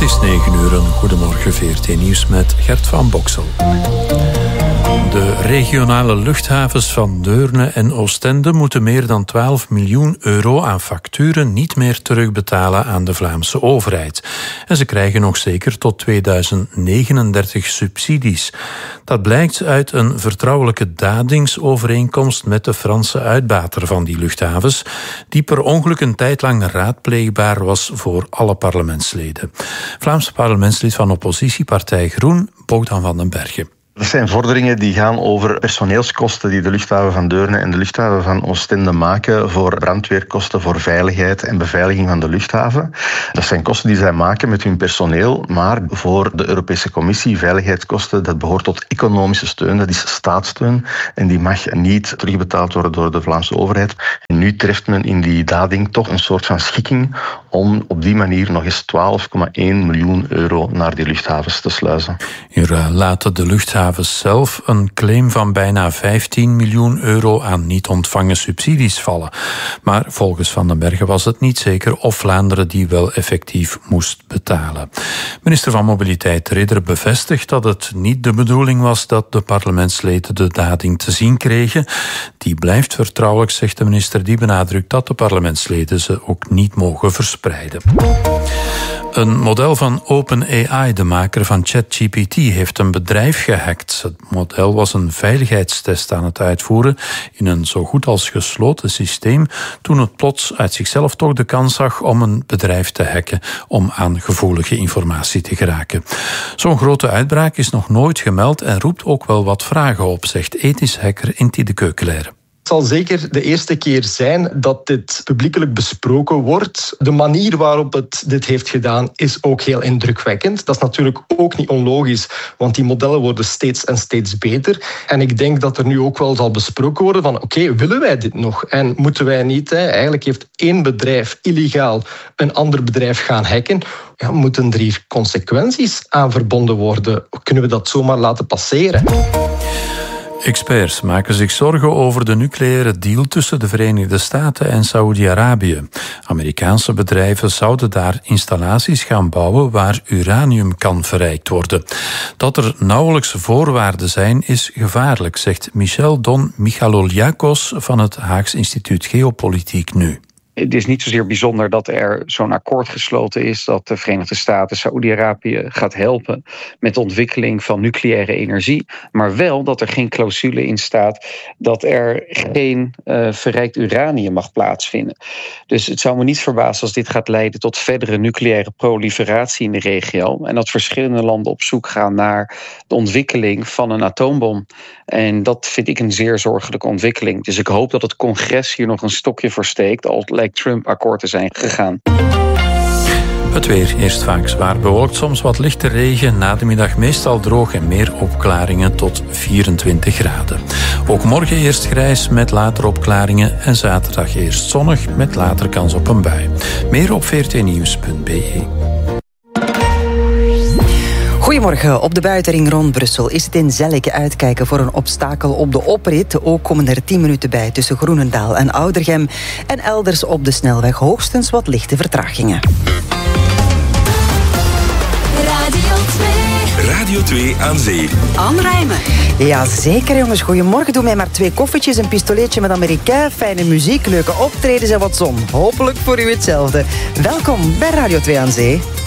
Het is 9:00. Goedemorgen, VRT Nieuws met Gert van Boksel. De regionale luchthavens van Deurne en Oostende moeten meer dan 12 miljoen euro aan facturen niet meer terugbetalen aan de Vlaamse overheid. En ze krijgen nog zeker tot 2039 subsidies. Dat blijkt uit een vertrouwelijke dadingsovereenkomst met de Franse uitbater van die luchthavens, die per ongeluk een tijd lang raadpleegbaar was voor alle parlementsleden. Vlaamse parlementslid van oppositiepartij Groen, Bogdan van den Bergen. Dat zijn vorderingen die gaan over personeelskosten die de luchthaven van Deurne en de luchthaven van Oostende maken voor brandweerkosten, voor veiligheid en beveiliging van de luchthaven. Dat zijn kosten die zij maken met hun personeel, maar voor de Europese Commissie, veiligheidskosten, dat behoort tot economische steun, dat is staatssteun en die mag niet terugbetaald worden door de Vlaamse overheid. En nu treft men in die dading toch een soort van schikking om op die manier nog eens 12,1 miljoen euro naar die luchthavens te sluizen. Hier laten de luchthavens zelf een claim van bijna 15 miljoen euro aan niet ontvangen subsidies vallen. Maar volgens Van den Bergen was het niet zeker of Vlaanderen die wel effectief moest betalen. Minister van Mobiliteit Ridder bevestigt dat het niet de bedoeling was dat de parlementsleden de dading te zien kregen. Die blijft vertrouwelijk, zegt de minister, die benadrukt dat de parlementsleden ze ook niet mogen verspreiden. Een model van OpenAI, de maker van ChatGPT, heeft een bedrijf gehackt. Het model was een veiligheidstest aan het uitvoeren in een zo goed als gesloten systeem, toen het plots uit zichzelf toch de kans zag om een bedrijf te hacken om aan gevoelige informatie te geraken. Zo'n grote uitbraak is nog nooit gemeld en roept ook wel wat vragen op, zegt ethisch hacker Inti de Keukelaire. Het zal zeker de eerste keer zijn dat dit publiekelijk besproken wordt. De manier waarop het dit heeft gedaan is ook heel indrukwekkend. Dat is natuurlijk ook niet onlogisch, want die modellen worden steeds en steeds beter. En ik denk dat er nu ook wel zal besproken worden van oké, willen wij dit nog? En moeten wij niet? Eigenlijk heeft één bedrijf illegaal een ander bedrijf gaan hacken. Ja, moeten er hier consequenties aan verbonden worden? Kunnen we dat zomaar laten passeren? Experts maken zich zorgen over de nucleaire deal tussen de Verenigde Staten en Saoedi-Arabië. Amerikaanse bedrijven zouden daar installaties gaan bouwen waar uranium kan verrijkt worden. Dat er nauwelijks voorwaarden zijn is gevaarlijk, zegt Michel Don Michaloliakos van het Haags Instituut Geopolitiek Nu. Het is niet zozeer bijzonder dat er zo'n akkoord gesloten is dat de Verenigde Staten Saoedi-Arabië gaat helpen met de ontwikkeling van nucleaire energie, maar wel dat er geen clausule in staat dat er geen verrijkt uranium mag plaatsvinden. Dus het zou me niet verbazen als dit gaat leiden tot verdere nucleaire proliferatie in de regio en dat verschillende landen op zoek gaan naar de ontwikkeling van een atoombom. En dat vind ik een zeer zorgelijke ontwikkeling. Dus ik hoop dat het congres hier nog een stokje voor steekt, al lijkt Trump akkoord te zijn gegaan. Het weer, eerst vaak zwaar bewolkt, soms wat lichte regen, na de middag meestal droog en meer opklaringen tot 24 graden. Ook morgen eerst grijs met later opklaringen en zaterdag eerst zonnig met later kans op een bui. Meer op vrtnieuws.be. Goedemorgen. Op de buitenring rond Brussel is het in Zelleke uitkijken voor een obstakel op de oprit. Ook komen er 10 minuten bij tussen Groenendaal en Oudergem. En elders op de snelweg hoogstens wat lichte vertragingen. Radio 2 aan zee. Anne Rijmen. Ja, zeker jongens. Goedemorgen. Doe mij maar 2 koffietjes, een pistoleetje met Amerikaan, fijne muziek, leuke optredens en wat zon. Hopelijk voor u hetzelfde. Welkom bij Radio 2 aan zee.